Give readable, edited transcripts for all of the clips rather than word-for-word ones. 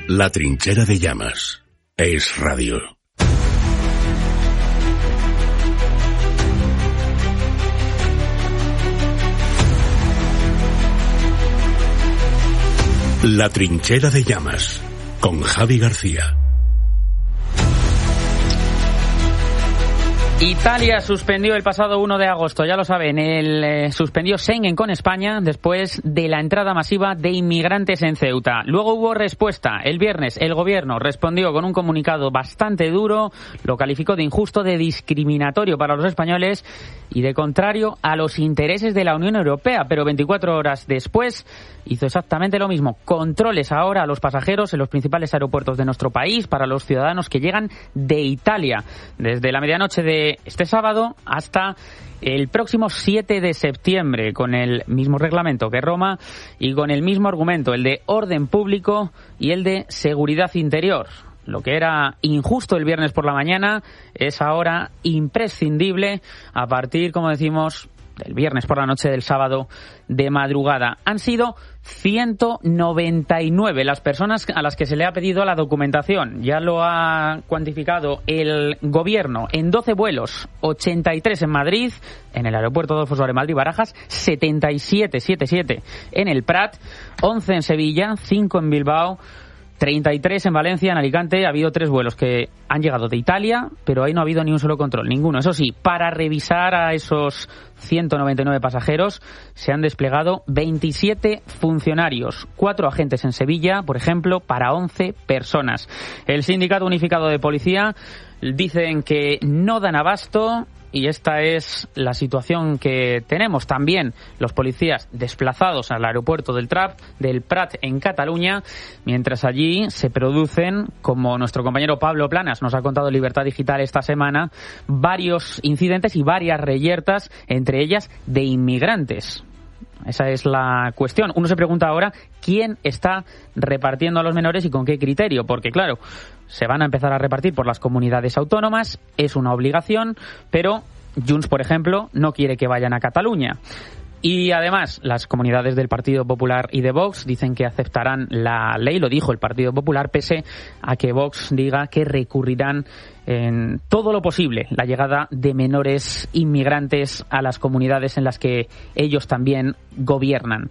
La trinchera de llamas. Es radio. La trinchera de llamas. Con Javi García. Italia suspendió el pasado 1 de agosto, ya lo saben, suspendió Schengen con España después de la entrada masiva de inmigrantes en Ceuta. Luego hubo respuesta. El viernes el gobierno respondió con un comunicado bastante duro, lo calificó de injusto, de discriminatorio para los españoles y de contrario a los intereses de la Unión Europea, pero 24 horas después hizo exactamente lo mismo. Controles ahora a los pasajeros en los principales aeropuertos de nuestro país para los ciudadanos que llegan de Italia, desde la medianoche de este sábado hasta el próximo 7 de septiembre, con el mismo reglamento que Roma y con el mismo argumento, el de orden público y el de seguridad interior. Lo que era injusto el viernes por la mañana es ahora imprescindible a partir, como decimos, del viernes por la noche, del sábado de madrugada. Han sido 199 las personas a las que se le ha pedido la documentación. Ya lo ha cuantificado el gobierno en 12 vuelos, 83 en Madrid, en el aeropuerto Adolfo Suárez Madrid-Barajas, 77 en el Prat, 11 en Sevilla, 5 en Bilbao, 33 en Valencia. En Alicante ha habido 3 vuelos que han llegado de Italia, pero ahí no ha habido ni un solo control, ninguno. Eso sí, para revisar a esos 199 pasajeros se han desplegado 27 funcionarios, 4 agentes en Sevilla, por ejemplo, para 11 personas. El Sindicato Unificado de Policía dicen que no dan abasto. Y esta es la situación que tenemos. También los policías desplazados al aeropuerto del Prat en Cataluña, mientras allí se producen, como nuestro compañero Pablo Planas nos ha contado en Libertad Digital esta semana, varios incidentes y varias reyertas, entre ellas de inmigrantes. Esa es la cuestión. Uno se pregunta ahora quién está repartiendo a los menores y con qué criterio, porque claro, se van a empezar a repartir por las comunidades autónomas, es una obligación, pero Junts, por ejemplo, no quiere que vayan a Cataluña. Y además, las comunidades del Partido Popular y de Vox dicen que aceptarán la ley, lo dijo el Partido Popular, pese a que Vox diga que recurrirán en todo lo posible la llegada de menores inmigrantes a las comunidades en las que ellos también gobiernan.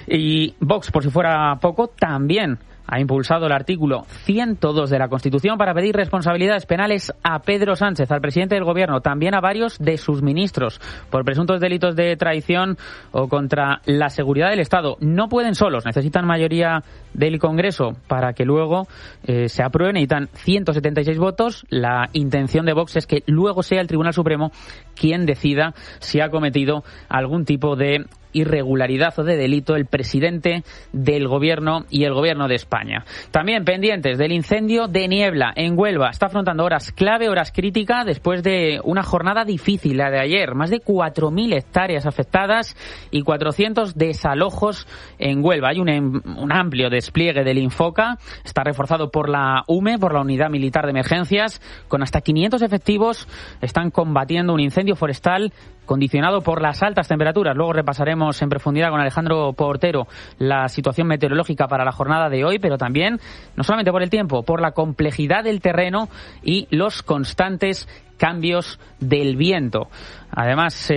Y Vox, por si fuera poco, también ha impulsado el artículo 102 de la Constitución para pedir responsabilidades penales a Pedro Sánchez, al presidente del Gobierno, también a varios de sus ministros, por presuntos delitos de traición o contra la seguridad del Estado. No pueden solos, necesitan mayoría del Congreso para que luego se aprueben. Necesitan 176 votos. La intención de Vox es que luego sea el Tribunal Supremo quien decida si ha cometido algún tipo de irregularidad o de delito el presidente del Gobierno y el Gobierno de España. También pendientes del incendio de Niebla en Huelva. Está afrontando horas clave, horas críticas, después de una jornada difícil, la de ayer. Más de 4.000 hectáreas afectadas y 400 desalojos en Huelva. Hay un amplio despliegue del Infoca. Está reforzado por la UME, por la Unidad Militar de Emergencias. Con hasta 500 efectivos están combatiendo un incendio forestal condicionado por las altas temperaturas. Luego repasaremos en profundidad con Alejandro Portero la situación meteorológica para la jornada de hoy, pero también, no solamente por el tiempo, por la complejidad del terreno y los constantes cambios del viento. Además,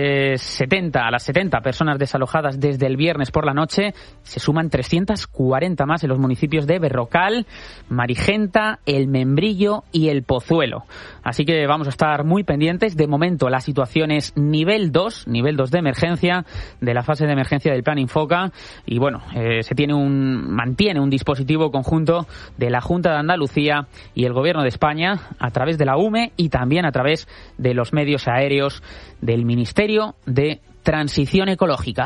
a las 70 personas desalojadas desde el viernes por la noche, se suman 340 más en los municipios de Berrocal, Marigenta, El Membrillo y El Pozuelo. Así que vamos a estar muy pendientes. De momento la situación es nivel 2 de emergencia de la fase de emergencia del Plan Infoca y bueno, mantiene un dispositivo conjunto de la Junta de Andalucía y el Gobierno de España a través de la UME y también a través de los medios aéreos del Ministerio de Transición Ecológica.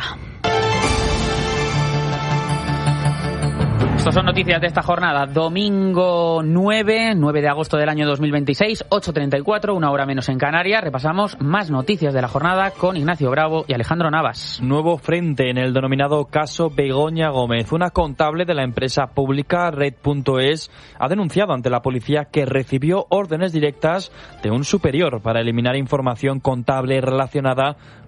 Estas son noticias de esta jornada, domingo 9 de agosto del año 2026, 8:34, una hora menos en Canarias. Repasamos más noticias de la jornada con Ignacio Bravo y Alejandro Navas. Nuevo frente en el denominado caso Begoña Gómez. Una contable de la empresa pública Red.es ha denunciado ante la policía que recibió órdenes directas de un superior para eliminar información contable relacionada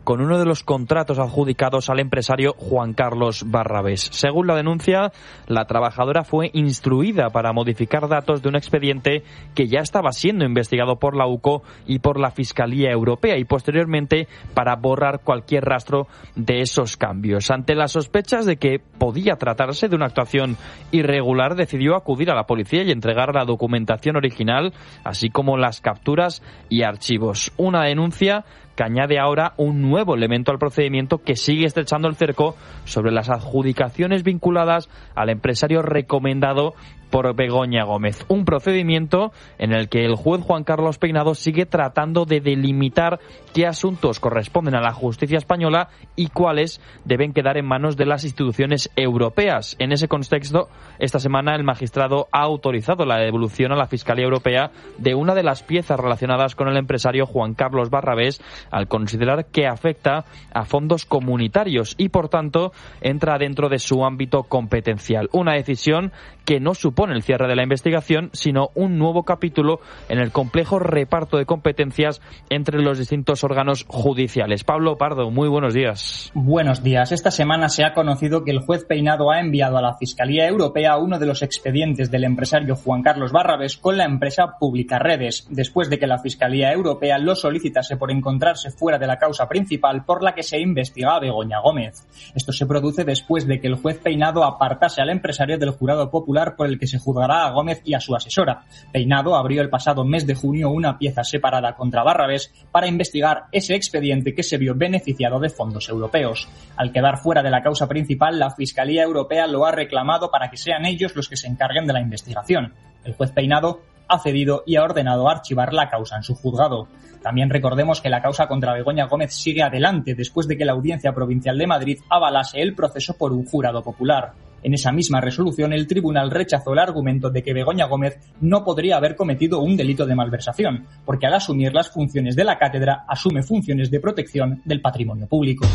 con uno de los contratos adjudicados al empresario Juan Carlos Barrabés. Según la denuncia, la trabajadora fue instruida para modificar datos de un expediente que ya estaba siendo investigado por la UCO y por la Fiscalía Europea, y posteriormente para borrar cualquier rastro de esos cambios. Ante las sospechas de que podía tratarse de una actuación irregular, decidió acudir a la policía y entregar la documentación original, así como las capturas y archivos. Una denuncia que añade ahora un nuevo elemento al procedimiento que sigue estrechando el cerco sobre las adjudicaciones vinculadas al empresario recomendado por Begoña Gómez. Un procedimiento en el que el juez Juan Carlos Peinado sigue tratando de delimitar qué asuntos corresponden a la justicia española y cuáles deben quedar en manos de las instituciones europeas. En ese contexto, esta semana el magistrado ha autorizado la devolución a la Fiscalía Europea de una de las piezas relacionadas con el empresario Juan Carlos Barrabés, al considerar que afecta a fondos comunitarios y, por tanto, entra dentro de su ámbito competencial. Una decisión que no supone el cierre de la investigación, sino un nuevo capítulo en el complejo reparto de competencias entre los distintos órganos judiciales. Pablo Pardo, muy buenos días. Buenos días. Esta semana se ha conocido que el juez Peinado ha enviado a la Fiscalía Europea uno de los expedientes del empresario Juan Carlos Barrabés con la empresa Pública Redes, después de que la Fiscalía Europea lo solicitase por encontrarse fuera de la causa principal por la que se investiga a Begoña Gómez. Esto se produce después de que el juez Peinado apartase al empresario del jurado popular por el que se juzgará a Gómez y a su asesora. Peinado abrió el pasado mes de junio una pieza separada contra Barrabés para investigar ese expediente que se vio beneficiado de fondos europeos. Al quedar fuera de la causa principal, la Fiscalía Europea lo ha reclamado para que sean ellos los que se encarguen de la investigación. El juez Peinado ha cedido y ha ordenado archivar la causa en su juzgado. También recordemos que la causa contra Begoña Gómez sigue adelante después de que la Audiencia Provincial de Madrid avalase el proceso por un jurado popular. En esa misma resolución, el tribunal rechazó el argumento de que Begoña Gómez no podría haber cometido un delito de malversación, porque al asumir las funciones de la cátedra, asume funciones de protección del patrimonio público.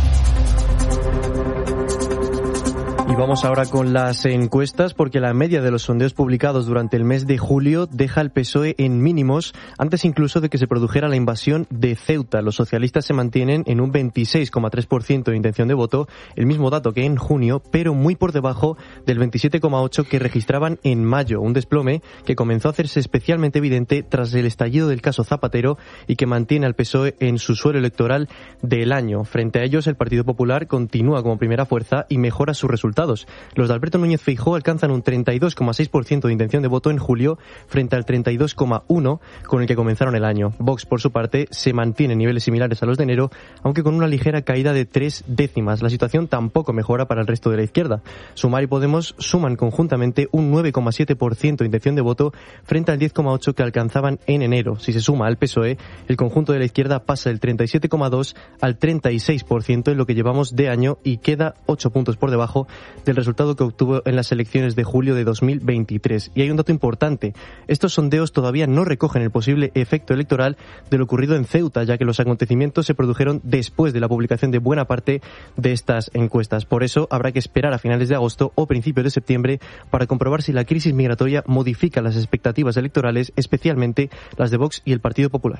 Y vamos ahora con las encuestas, porque la media de los sondeos publicados durante el mes de julio deja al PSOE en mínimos antes incluso de que se produjera la invasión de Ceuta. Los socialistas se mantienen en un 26,3% de intención de voto, el mismo dato que en junio, pero muy por debajo del 27,8% que registraban en mayo, un desplome que comenzó a hacerse especialmente evidente tras el estallido del caso Zapatero y que mantiene al PSOE en su suelo electoral del año. Frente a ellos, el Partido Popular continúa como primera fuerza y mejora sus resultados. Los de Alberto Núñez Feijóo alcanzan un 32,6% de intención de voto en julio frente al 32,1% con el que comenzaron el año. Vox, por su parte, se mantiene en niveles similares a los de enero, aunque con una ligera caída de 3 décimas. La situación tampoco mejora para el resto de la izquierda. Sumar y Podemos suman conjuntamente un 9,7% de intención de voto frente al 10,8% que alcanzaban en enero. Si se suma al PSOE, el conjunto de la izquierda pasa del 37,2% al 36% en lo que llevamos de año y queda 8 puntos por debajo del resultado que obtuvo en las elecciones de julio de 2023. Y hay un dato importante. Estos sondeos todavía no recogen el posible efecto electoral de lo ocurrido en Ceuta, ya que los acontecimientos se produjeron después de la publicación de buena parte de estas encuestas. Por eso habrá que esperar a finales de agosto o principios de septiembre para comprobar si la crisis migratoria modifica las expectativas electorales, especialmente las de Vox y el Partido Popular.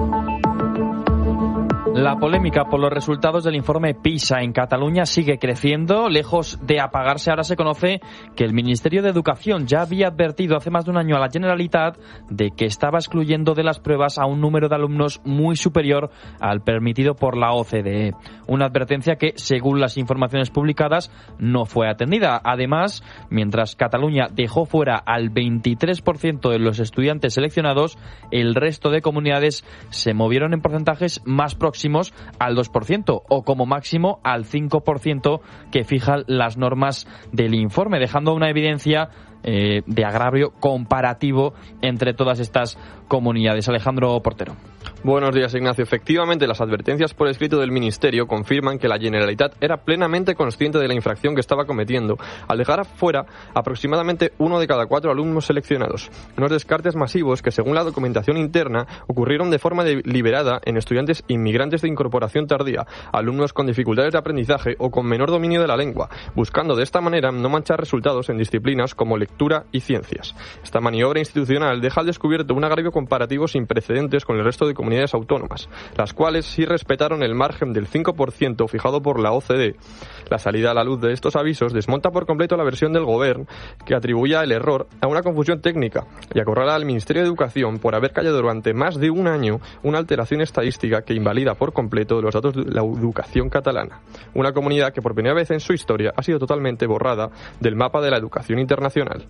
La polémica por los resultados del informe PISA en Cataluña sigue creciendo. Lejos de apagarse, ahora se conoce que el Ministerio de Educación ya había advertido hace más de un año a la Generalitat de que estaba excluyendo de las pruebas a un número de alumnos muy superior al permitido por la OCDE. Una advertencia que, según las informaciones publicadas, no fue atendida. Además, mientras Cataluña dejó fuera al 23% de los estudiantes seleccionados, el resto de comunidades se movieron en porcentajes más próximos al 2% o como máximo al 5% que fijan las normas del informe, dejando una evidencia de agravio comparativo entre todas estas comunidades. Alejandro Portero. Buenos días, Ignacio. Efectivamente, las advertencias por escrito del Ministerio confirman que la Generalitat era plenamente consciente de la infracción que estaba cometiendo, al dejar fuera aproximadamente 1 de cada 4 alumnos seleccionados. Unos descartes masivos que, según la documentación interna, ocurrieron de forma deliberada en estudiantes inmigrantes de incorporación tardía, alumnos con dificultades de aprendizaje o con menor dominio de la lengua, buscando de esta manera no manchar resultados en disciplinas como lectura y ciencias. Esta maniobra institucional deja al descubierto un agravio comparativo sin precedentes con el resto de comunidades comunidades autónomas, las cuales sí respetaron el margen del 5% fijado por la OCDE. La salida a la luz de estos avisos desmonta por completo la versión del Gobierno que atribuía el error a una confusión técnica y acorrala al Ministerio de Educación por haber callado durante más de un año una alteración estadística que invalida por completo los datos de la educación catalana. Una comunidad que por primera vez en su historia ha sido totalmente borrada del mapa de la educación internacional.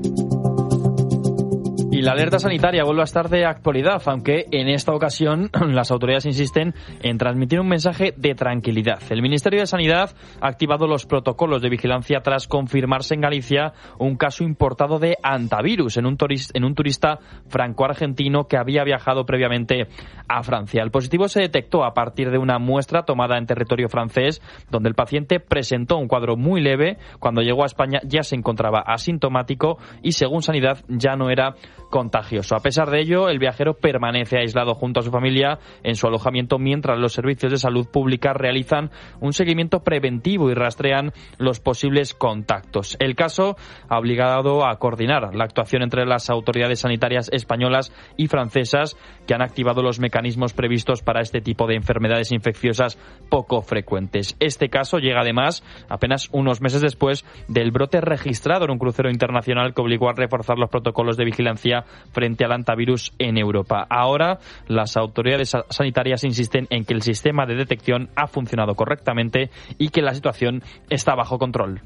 Y la alerta sanitaria vuelve a estar de actualidad, aunque en esta ocasión las autoridades insisten en transmitir un mensaje de tranquilidad. El Ministerio de Sanidad ha activado los protocolos de vigilancia tras confirmarse en Galicia un caso importado de hantavirus en un turista franco-argentino que había viajado previamente a Francia. El positivo se detectó a partir de una muestra tomada en territorio francés, donde el paciente presentó un cuadro muy leve. Cuando llegó a España ya se encontraba asintomático y, según Sanidad, ya no era contagioso. A pesar de ello, el viajero permanece aislado junto a su familia en su alojamiento mientras los servicios de salud pública realizan un seguimiento preventivo y rastrean los posibles contactos. El caso ha obligado a coordinar la actuación entre las autoridades sanitarias españolas y francesas, que han activado los mecanismos previstos para este tipo de enfermedades infecciosas poco frecuentes. Este caso llega además apenas unos meses después del brote registrado en un crucero internacional que obligó a reforzar los protocolos de vigilancia frente al hantavirus en Europa. Ahora, las autoridades sanitarias insisten en que el sistema de detección ha funcionado correctamente y que la situación está bajo control.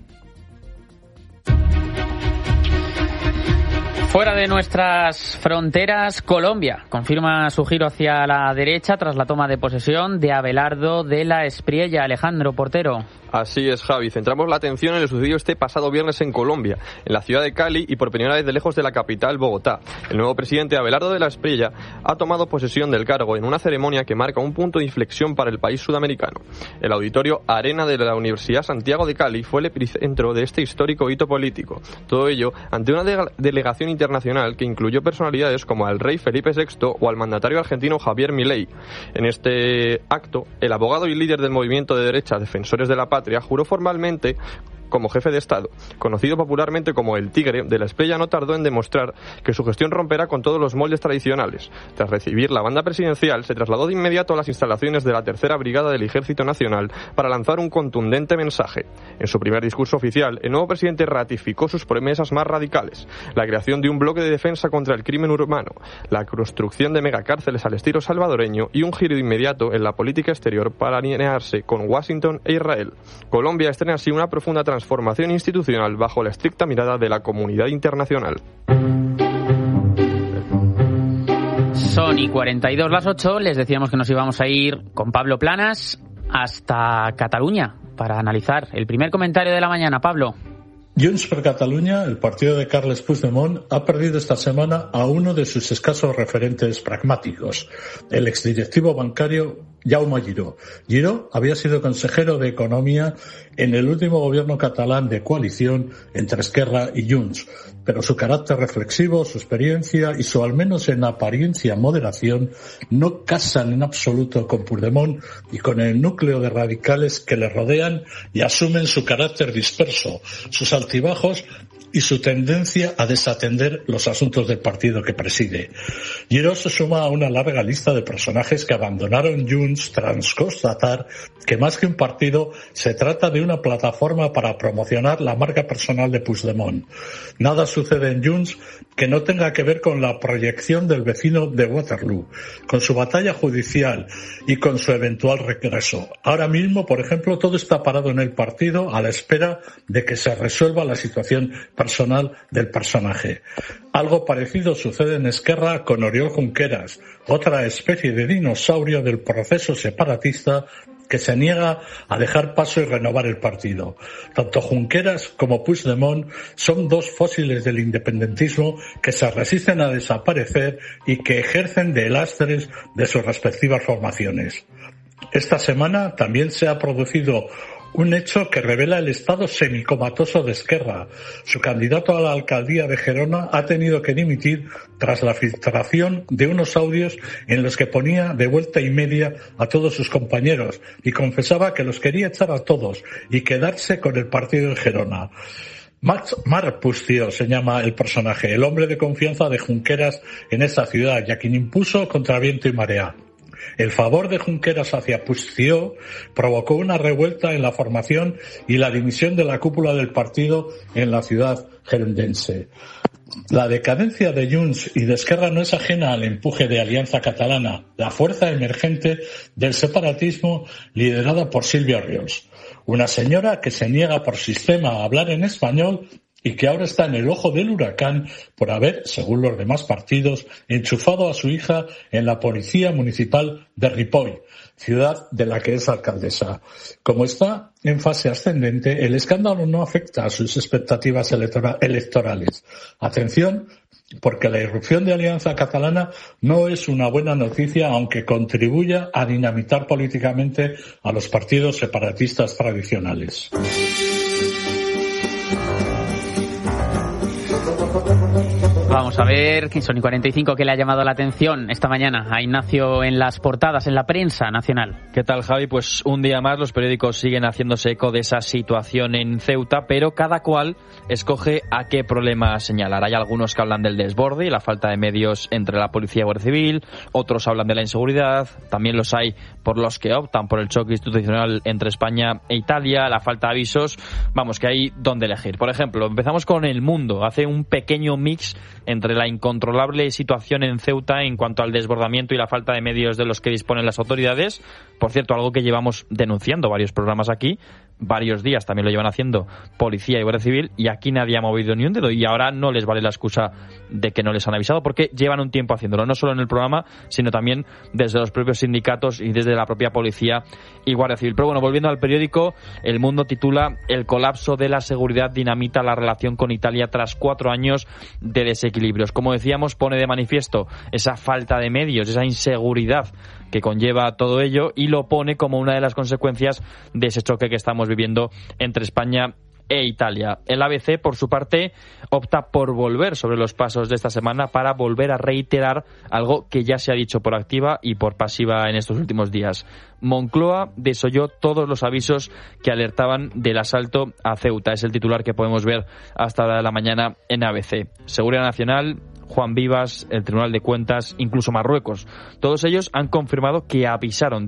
Fuera de nuestras fronteras, Colombia confirma su giro hacia la derecha tras la toma de posesión de Abelardo de la Espriella. Alejandro Portero. Así es, Javi. Centramos la atención en el sucedido este pasado viernes en Colombia, en la ciudad de Cali y por primera vez de lejos de la capital, Bogotá. El nuevo presidente Abelardo de la Espriella ha tomado posesión del cargo en una ceremonia que marca un punto de inflexión para el país sudamericano. El auditorio Arena de la Universidad Santiago de Cali fue el epicentro de este histórico hito político. Todo ello ante una delegación internacional que incluyó personalidades como al rey Felipe VI o al mandatario argentino Javier Milei. En este acto, el abogado y líder del movimiento de derecha Defensores de la Patria juró formalmente como jefe de Estado. Conocido popularmente como el Tigre, de la Espriella no tardó en demostrar que su gestión romperá con todos los moldes tradicionales. Tras recibir la banda presidencial, se trasladó de inmediato a las instalaciones de la Tercera Brigada del Ejército Nacional para lanzar un contundente mensaje. En su primer discurso oficial, el nuevo presidente ratificó sus promesas más radicales: la creación de un bloque de defensa contra el crimen urbano, la construcción de megacárceles al estilo salvadoreño y un giro inmediato en la política exterior para alinearse con Washington e Israel. Colombia estrena así una profunda transformación institucional bajo la estricta mirada de la comunidad internacional. Son y 42 las 8. Les decíamos que nos íbamos a ir con Pablo Planas hasta Cataluña para analizar el primer comentario de la mañana. Pablo. Junts per Catalunya, el partido de Carles Puigdemont, ha perdido esta semana a uno de sus escasos referentes pragmáticos, el exdirectivo bancario Jaume Giró. Giró había sido consejero de Economía en el último gobierno catalán de coalición entre Esquerra y Junts, pero su carácter reflexivo, su experiencia y su al menos en apariencia moderación no casan en absoluto con Puigdemont y con el núcleo de radicales que le rodean y asumen su carácter disperso, sus altibajos y su tendencia a desatender los asuntos del partido que preside. Giró se suma a una larga lista de personajes que abandonaron Junts tras constatar que más que un partido se trata de una plataforma para promocionar la marca personal de Puigdemont. Nada sucede en Junts que no tenga que ver con la proyección del vecino de Waterloo, con su batalla judicial y con su eventual regreso. Ahora mismo, por ejemplo, todo está parado en el partido a la espera de que se resuelva la situación personal del personaje. Algo parecido sucede en Esquerra con Oriol Junqueras, otra especie de dinosaurio del proceso separatista que se niega a dejar paso y renovar el partido. Tanto Junqueras como Puigdemont son dos fósiles del independentismo que se resisten a desaparecer y que ejercen de lastres de sus respectivas formaciones. Esta semana también se ha producido un hecho que revela el estado semicomatoso de Esquerra. Su candidato a la alcaldía de Gerona ha tenido que dimitir tras la filtración de unos audios en los que ponía de vuelta y media a todos sus compañeros y confesaba que los quería echar a todos y quedarse con el partido de Gerona. Marpustio se llama el personaje, el hombre de confianza de Junqueras en esta ciudad, y a quien impuso contra viento y marea. El favor de Junqueras hacia Pustio provocó una revuelta en la formación y la dimisión de la cúpula del partido en la ciudad gerundense. La decadencia de Junts y de Esquerra no es ajena al empuje de Alianza Catalana, la fuerza emergente del separatismo liderada por Sílvia Orriols, una señora que se niega por sistema a hablar en español y que ahora está en el ojo del huracán por haber, según los demás partidos, enchufado a su hija en la policía municipal de Ripoll, ciudad de la que es alcaldesa. Como está en fase ascendente, el escándalo no afecta a sus expectativas electorales. Atención, porque la irrupción de Alianza Catalana no es una buena noticia, aunque contribuya a dinamitar políticamente a los partidos separatistas tradicionales. Vamos a ver, Sony 45, que le ha llamado la atención esta mañana a Ignacio en las portadas, en la prensa nacional. ¿Qué tal, Javi? Pues un día más los periódicos siguen haciéndose eco de esa situación en Ceuta, pero cada cual escoge a qué problema señalar. Hay algunos que hablan del desborde y la falta de medios entre la policía y Guardia Civil, otros hablan de la inseguridad, también los hay por los que optan por el choque institucional entre España e Italia, la falta de avisos. Vamos, que hay donde elegir. Por ejemplo, empezamos con El Mundo. Hace un pequeño mix entre la incontrolable situación en Ceuta en cuanto al desbordamiento y la falta de medios de los que disponen las autoridades. Por cierto, algo que llevamos denunciando varios programas aquí, varios días también lo llevan haciendo Policía y Guardia Civil, y aquí nadie ha movido ni un dedo, y ahora no les vale la excusa de que no les han avisado, porque llevan un tiempo haciéndolo, no solo en el programa, sino también desde los propios sindicatos y desde la propia Policía y Guardia Civil. Pero bueno, volviendo al periódico, El Mundo titula: El colapso de la seguridad dinamita la relación con Italia tras 4 años de desequilibrios. Como decíamos, pone de manifiesto esa falta de medios, esa inseguridad que conlleva todo ello, y lo pone como una de las consecuencias de ese choque que estamos viviendo entre España e Italia. El ABC, por su parte, opta por volver sobre los pasos de esta semana para volver a reiterar algo que ya se ha dicho por activa y por pasiva en estos últimos días. Moncloa desoyó todos los avisos que alertaban del asalto a Ceuta. Es el titular que podemos ver hasta ahora de la mañana en ABC. Seguridad Nacional, Juan Vivas, el Tribunal de Cuentas, incluso Marruecos. Todos ellos han confirmado que avisaron